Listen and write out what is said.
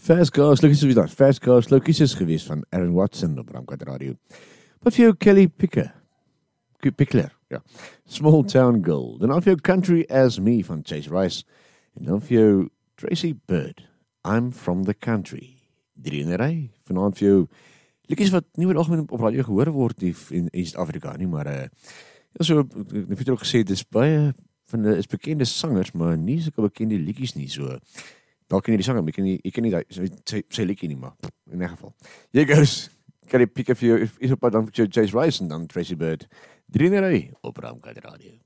Fast Cars Lokies is geweest van Aaron Watson op Ramkat Radio. Wat vir jou Kelly Pickler, ja. Small Town Girl. Dan vir jou Country As Me van Chase Rice. En dan vir jou Tracy Bird, I'm From The Country. 3 in 'n ry. Vanaand vir jou liedjies wat nie oor algemeen op radio gehoor word in East-Afrika nie, maar ja, so, ek het ook gesê, dis baie van is bekende sangers, maar nie sulke bekende liedjies nie, so dalk ken jy die sanger, maar ek ken nie sy liedjie nie, maar in 'n geval. Hier goes, kan jy pick up vir jou, is op pad dan vir jou Chase Rice en dan Tracy Bird, 3 in 'n ry op Ramkat Radio.